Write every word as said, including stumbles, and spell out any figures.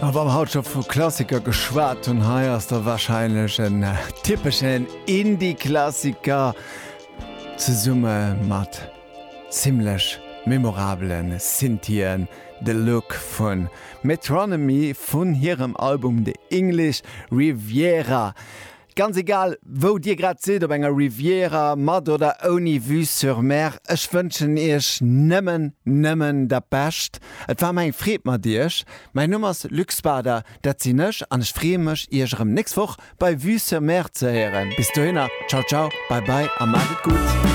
Aber am Haut schon vu Klassiker geschwat und ha aus der wahrscheinlichen äh, typischen Indie-Klassiker zu Summe mat ziemlich memorablen Syntien The Look von Metronomy von ihrem Album The English Riviera. Ganz egal, wo dir grad seht, ob enger Riviera, mat oder oni vue sur mer, ich wünschen ich nimmen, nimmen der Best. Et war mein Fried mat dirch. Mein Nummers Luxbader, dat sie nech, an ich freue mich, ihrem nächst Woch bei Vue sur mer zu hören. Bis dahin, ciao, ciao, bye bye, am macht gut.